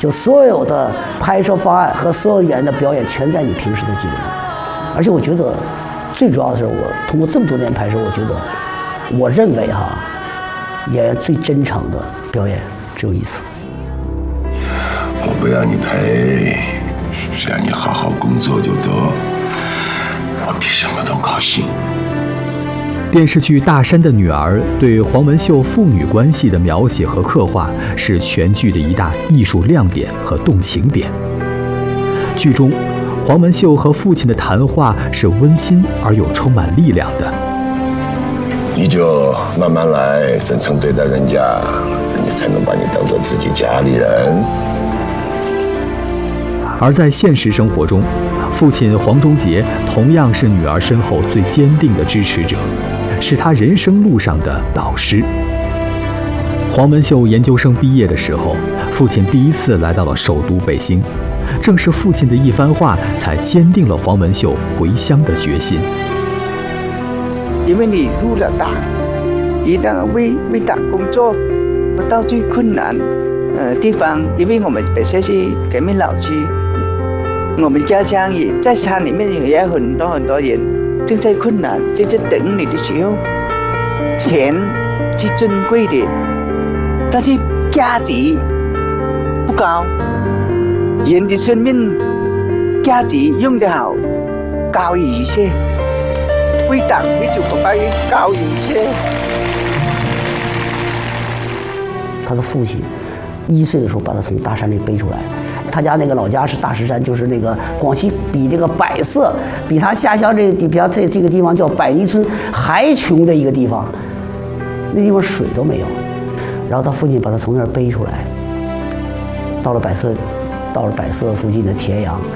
就所有的拍摄方案和所有演员的表演全在你平时的记录里。而且我觉得最主要的是，我通过这么多年拍摄，我认为演员最真诚的表演只有一次。 我不要你赔，只要你好好工作就得，我比什么都高兴。 电视剧《大山的女儿》对黄文秀父女关系的描写和刻画是全剧的一大艺术亮点和动情点。剧中，黄文秀和父亲的谈话是温馨而又充满力量的。 你就慢慢来，真诚对待人家，人家才能把你当做自己家里人。 而在现实生活中，父亲黄忠杰同样是女儿身后最坚定的支持者，是她人生路上的导师。黄文秀研究生毕业的时候，父亲第一次来到了首都北京，正是父亲的一番话，才坚定了黄文秀回乡的决心。 因为你入了党，一旦为党工作，到最困难地方，因为我们本身是革命老区，我们家乡也在山里面也有很多人正在困难，正在等你的时候，钱是珍贵的，但是价值不高，人的生命价值用得好高于一切，为党为祖国发愿高于一切。 他的父亲1岁的时候把他从大山里背出来，他家那个老家是大石山，就是那个广西比这个百色，比他下乡这个地方叫百泥村还穷的一个地方，那地方水都没有。然后他父亲把他从那儿背出来，到了百色附近的田阳。